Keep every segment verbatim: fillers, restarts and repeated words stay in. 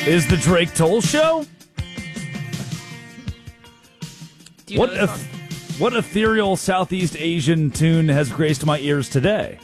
is the Drake Toll Show? Do you What know this eth- song? what ethereal Southeast Asian tune has graced my ears today?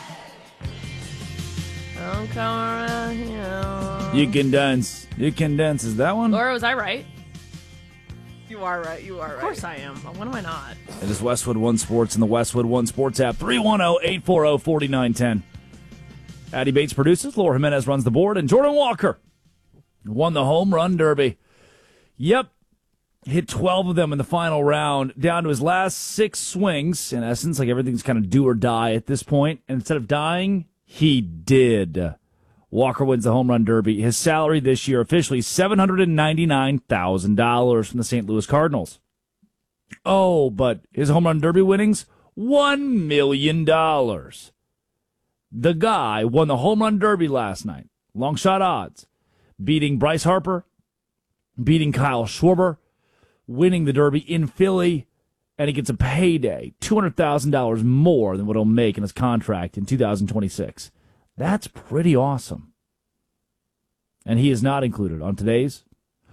Don't come around here. You can dance. You can dance. Is that one? Laura, was I right? You are right. You are right. Of course I am. When am I not? It is Westwood One Sports and the Westwood One Sports app. three one zero, eight four zero, four nine one zero. Addie Bates produces. Laura Jimenez runs the board. And Jordan Walker won the home run derby. Yep. Hit twelve of them in the final round, down to his last six swings. In essence, like everything's kind of do or die at this point. And instead of dying, he did. Walker wins the home run derby. His salary this year officially seven hundred ninety-nine thousand dollars from the Saint Louis Cardinals. Oh, but his home run derby winnings, one million dollars. The guy won the home run derby last night. Long shot odds. Beating Bryce Harper, beating Kyle Schwarber, winning the derby in Philly, and he gets a payday, two hundred thousand dollars more than what he'll make in his contract in two thousand twenty-six. That's pretty awesome. And he is not included on today's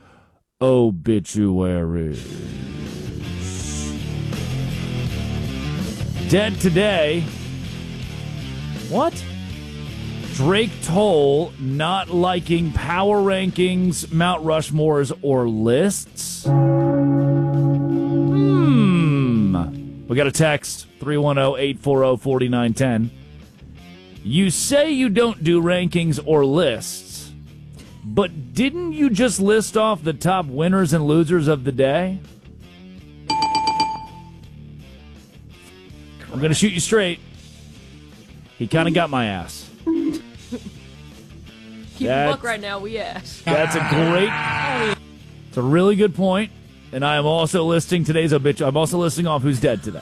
obituary. Dead today. What? Drake Toll not liking power rankings, Mount Rushmores, or lists? Hmm. We got a text, three one zero, eight four zero, four nine one zero. You say you don't do rankings or lists, but didn't you just list off the top winners and losers of the day? I'm going to shoot you straight. He kind of got my ass. Keep That's- a book right now, we ask. That's a great, it's a really good point. And I am also listing today's obituary. I'm also listing off who's dead today.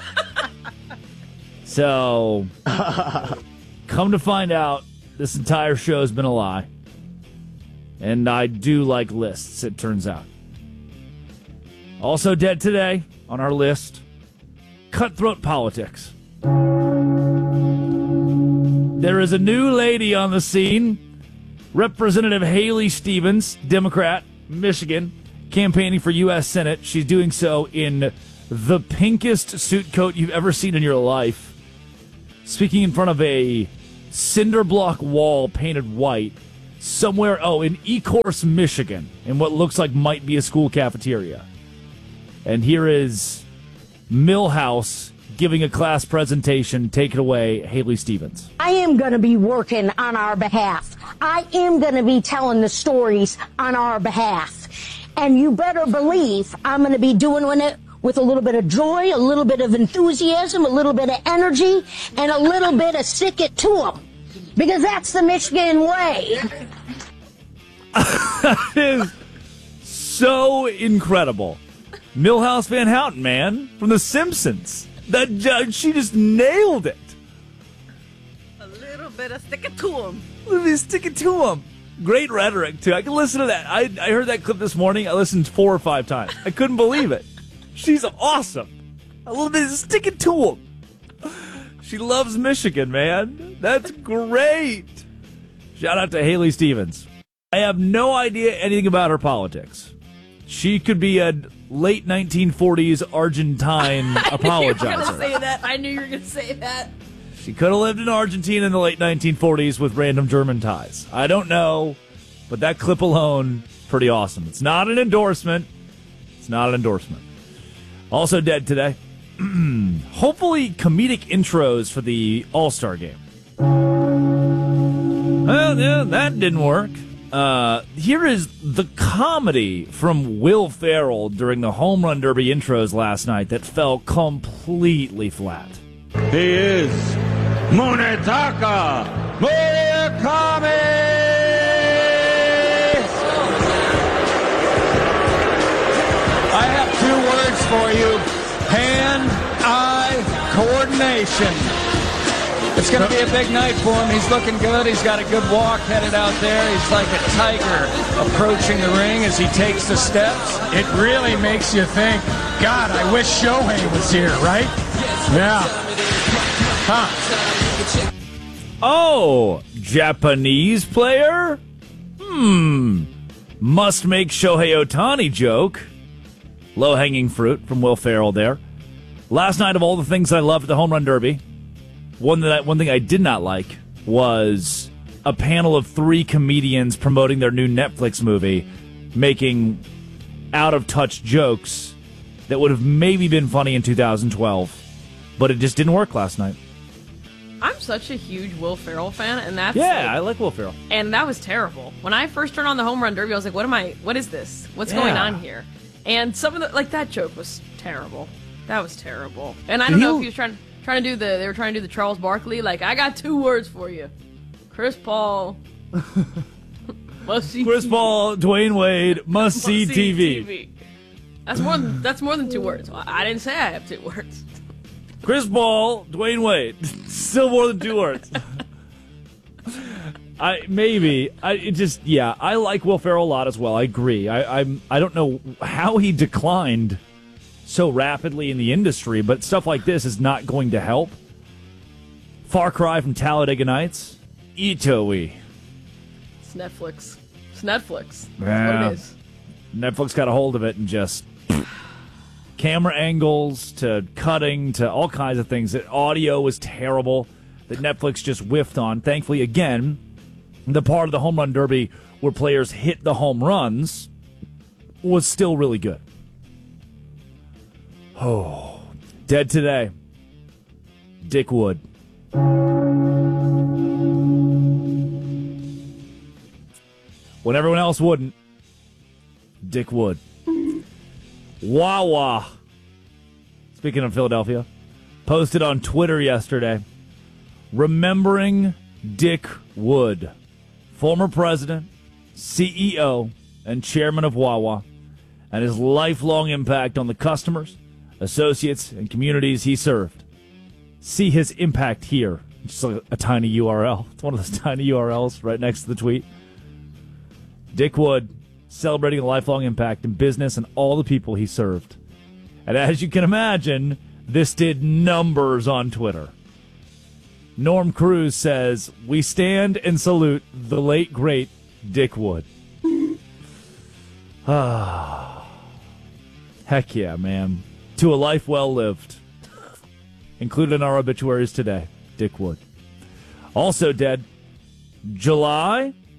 So, come to find out, this entire show has been a lie. And I do like lists, it turns out. Also dead today on our list, cutthroat politics. There is a new lady on the scene, Representative Haley Stevens, Democrat, Michigan, campaigning for U S Senate. She's doing so in the pinkest suit coat you've ever seen in your life, speaking in front of a cinder block wall painted white somewhere, oh, in Ecorse, Michigan, in what looks like might be a school cafeteria. And here is Millhouse giving a class presentation. Take it away, Haley Stevens. I am going to be working on our behalf. I am going to be telling the stories on our behalf. And you better believe I'm going to be doing it with a little bit of joy, a little bit of enthusiasm, a little bit of energy, and a little bit of stick it to them. Because that's the Michigan way. That is so incredible. Millhouse Van Houten, man, from The Simpsons. That uh, she just nailed it. A little bit of stick it to him. Let me stick it to him. Great rhetoric, too. I can listen to that. I, I heard that clip this morning. I listened four or five times. I couldn't believe it. She's awesome. A little bit of stick it to him. She loves Michigan, man. That's great. Shout out to Haley Stevens. I have no idea anything about her politics. She could be a late nineteen forties Argentine apologizer. I knew you were going to say that. I knew you were going to say that. She could have lived in Argentina in the late nineteen forties with random German ties. I don't know, but that clip alone, pretty awesome. It's not an endorsement. It's not an endorsement. Also dead today. Hopefully comedic intros for the All-Star game. Well, yeah, that didn't work. Uh, here is the comedy from Will Ferrell during the home run derby intros last night that fell completely flat. He is Munetaka Murakami! I have two words for you. Hand-eye coordination. It's going to be a big night for him. He's looking good. He's got a good walk headed out there. He's like a tiger approaching the ring as he takes the steps. It really makes you think, God, I wish Shohei was here, right? Yeah. Huh. Oh, Japanese player? Hmm. Must make Shohei Ohtani joke. Low-hanging fruit from Will Ferrell there. Last night, of all the things I loved at the Home Run Derby, one that I, one thing I did not like was a panel of three comedians promoting their new Netflix movie, making out-of-touch jokes that would have maybe been funny in two thousand twelve, but it just didn't work last night. I'm such a huge Will Ferrell fan, and that's Yeah, like, I like Will Ferrell. and that was terrible. When I first turned on the Home Run Derby, I was like, "What am I? What is this? What's Yeah. going on here?" And some of the like that joke was terrible. That was terrible. And I Did don't he- know if he was trying trying to do the they were trying to do the Charles Barkley. Like, I got two words for you, Chris Paul. Must see Chris T V. Paul, Dwayne Wade, must see Must T V. That's more than that's more than two words. I I didn't say I have two words. Chris Paul, Dwayne Wade. Still more than two words. I maybe I it just yeah I like Will Ferrell a lot as well. I agree. I I'm I don't know how he declined so rapidly in the industry, but stuff like this is not going to help. Far Cry from Talladega Nights, Itoe. It's Netflix. It's Netflix. That's Yeah. what it is. Netflix got a hold of it and just camera angles to cutting to all kinds of things. The audio was terrible that Netflix just whiffed on. Thankfully, again, the part of the Home Run Derby where players hit the home runs was still really good. Oh, dead today. Dick Wood. When everyone else wouldn't, Dick Wood. Wawa, speaking of Philadelphia, posted on Twitter yesterday, remembering Dick Wood, former president, C E O, and chairman of Wawa, and his lifelong impact on the customers, associates, and communities he served. See his impact here. Just like a tiny U R L. It's one of those tiny U R Ls right next to the tweet. Dick Wood, celebrating a lifelong impact in business and all the people he served. And as you can imagine, this did numbers on Twitter. Norm Cruz says, "We stand and salute the late, great Dick Wood." Ah, heck yeah, man. To a life well lived. Included in our obituaries today, Dick Wood. Also dead, July